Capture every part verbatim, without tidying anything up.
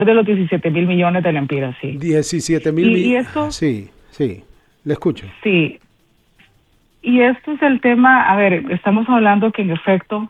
de los diecisiete mil millones de lempiras, sí. diecisiete mil Y, y millones. esto, Sí, sí, le escucho. sí, y esto es el tema, a ver, estamos hablando que en efecto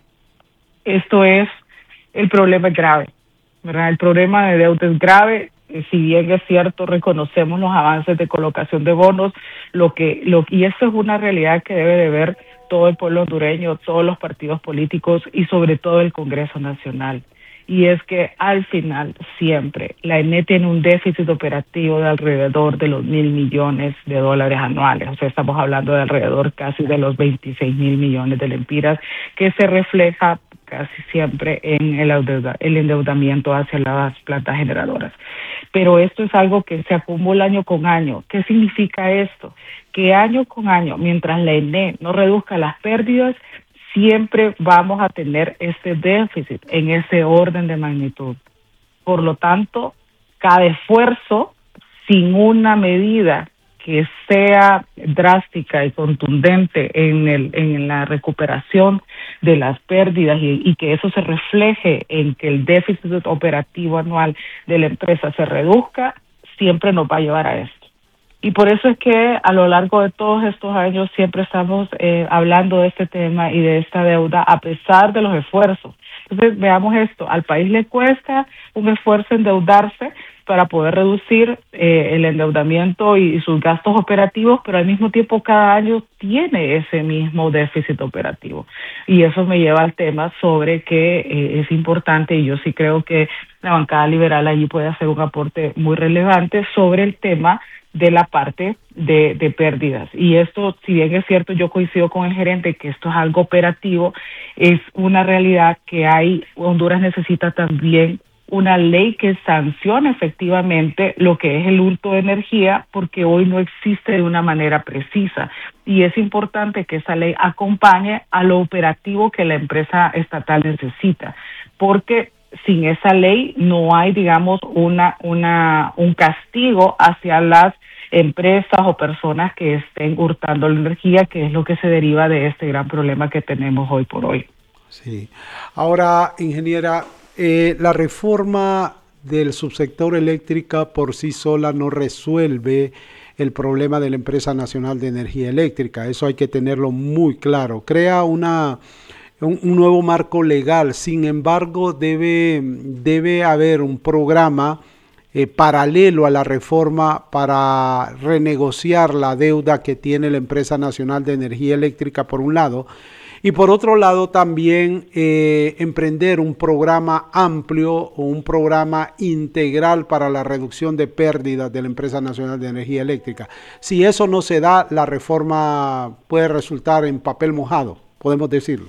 esto es, el problema es grave, ¿verdad? El problema de deuda es grave, eh, si bien es cierto, reconocemos los avances de colocación de bonos, lo que, lo, y esto es una realidad que debe de ver todo el pueblo hondureño, todos los partidos políticos y sobre todo el Congreso Nacional. Y es que al final siempre la E N E tiene un déficit operativo de alrededor de los mil millones de dólares anuales. O sea, estamos hablando de alrededor casi de los veintiséis mil millones de lempiras, que se refleja casi siempre en el, el endeudamiento hacia las plantas generadoras. Pero esto es algo que se acumula año con año. ¿Qué significa esto? Que año con año, mientras la E N E no reduzca las pérdidas, siempre vamos a tener este déficit en ese orden de magnitud. Por lo tanto, cada esfuerzo sin una medida que sea drástica y contundente en, el, en la recuperación de las pérdidas y, y que eso se refleje en que el déficit operativo anual de la empresa se reduzca, siempre nos va a llevar a esto. Y por eso es que a lo largo de todos estos años siempre estamos eh, hablando de este tema y de esta deuda a pesar de los esfuerzos. Entonces veamos esto, al país le cuesta un esfuerzo endeudarse para poder reducir eh, el endeudamiento y, y sus gastos operativos, pero al mismo tiempo cada año tiene ese mismo déficit operativo. Y eso me lleva al tema sobre que eh, es importante, y yo sí creo que la bancada liberal allí puede hacer un aporte muy relevante sobre el tema de la parte de, de pérdidas. Y esto, si bien es cierto, yo coincido con el gerente que esto es algo operativo, es una realidad que hay, Honduras necesita también una ley que sancione efectivamente lo que es el hurto de energía, porque hoy no existe de una manera precisa. Y es importante que esa ley acompañe a lo operativo que la empresa estatal necesita, porque sin esa ley no hay, digamos, una, una, un castigo hacia las empresas o personas que estén hurtando la energía, que es lo que se deriva de este gran problema que tenemos hoy por hoy. Sí. Ahora, ingeniera, eh, la reforma del subsector eléctrica por sí sola no resuelve el problema de la Empresa Nacional de Energía Eléctrica. Eso hay que tenerlo muy claro. Crea una un, un nuevo marco legal. Sin embargo, debe, debe haber un programa eh, paralelo a la reforma para renegociar la deuda que tiene la Empresa Nacional de Energía Eléctrica por un lado, y por otro lado también eh, emprender un programa amplio o un programa integral para la reducción de pérdidas de la Empresa Nacional de Energía Eléctrica. Si eso no se da, la reforma puede resultar en papel mojado, podemos decirlo.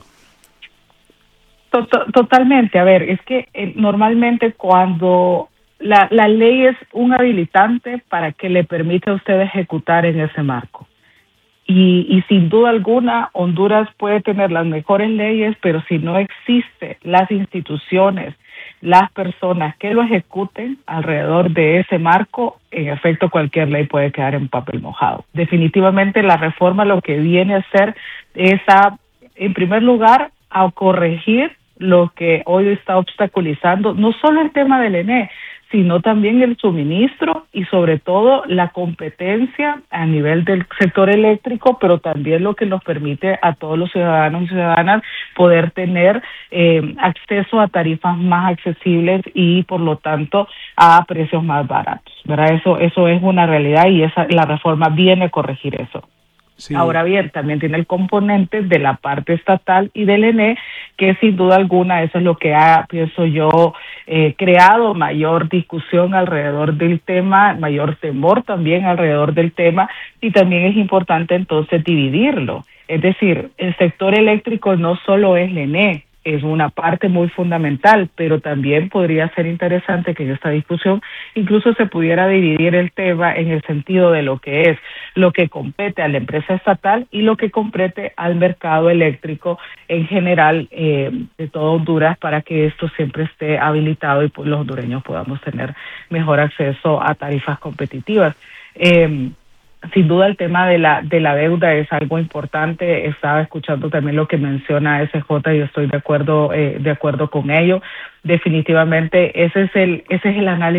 Totalmente. A ver, es que eh, normalmente cuando la, la ley es un habilitante para que le permita a usted ejecutar en ese marco. Y, y sin duda alguna, Honduras puede tener las mejores leyes, pero si no existen las instituciones, las personas que lo ejecuten alrededor de ese marco, en efecto cualquier ley puede quedar en papel mojado. Definitivamente la reforma lo que viene a hacer es a, en primer lugar, a corregir lo que hoy está obstaculizando no solo el tema del E N E, sino también el suministro y sobre todo la competencia a nivel del sector eléctrico, pero también lo que nos permite a todos los ciudadanos y ciudadanas poder tener eh, acceso a tarifas más accesibles y por lo tanto a precios más baratos, ¿verdad? Eso, eso es una realidad y esa, la reforma viene a corregir eso. Sí. Ahora bien, también tiene el componente de la parte estatal y del E N E, que sin duda alguna eso es lo que ha, pienso yo, eh, creado mayor discusión alrededor del tema, mayor temor también alrededor del tema, y también es importante entonces dividirlo. Es decir, el sector eléctrico no solo es el E N E, es una parte muy fundamental, pero también podría ser interesante que en esta discusión incluso se pudiera dividir el tema en el sentido de lo que es lo que compete a la empresa estatal y lo que compete al mercado eléctrico en general eh, de todo Honduras, para que esto siempre esté habilitado y pues los hondureños podamos tener mejor acceso a tarifas competitivas. Eh, Sin duda el tema de la de la deuda es algo importante. Estaba escuchando también lo que menciona S J y estoy de acuerdo eh, de acuerdo con ello. Definitivamente ese es el ese es el análisis